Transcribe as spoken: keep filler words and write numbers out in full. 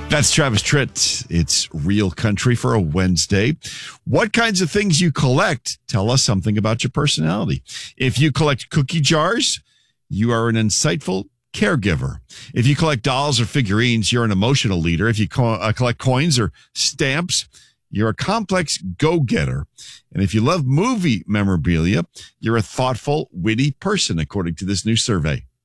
That's Travis Tritt. It's Real Country for a Wednesday. What kinds of things you collect tell us something about your personality. If you collect cookie jars, you are an insightful caregiver. If you collect dolls or figurines, you're an emotional leader. If you co- uh, collect coins or stamps, you're a complex go-getter. And if you love movie memorabilia, you're a thoughtful, witty person, according to this new survey.